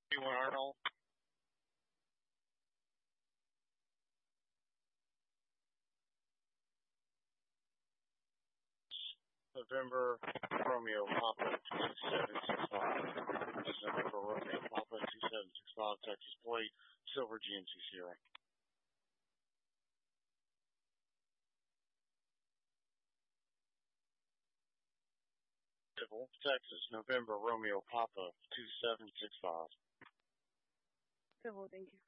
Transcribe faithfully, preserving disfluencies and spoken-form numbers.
You want Arnold? November Romeo Papa two seven six five. November Romeo Papa two seven six five. Texas plate. Silver G N C Sierra. Civil, Texas, November Romeo Papa two seven six five. Civil, thank you.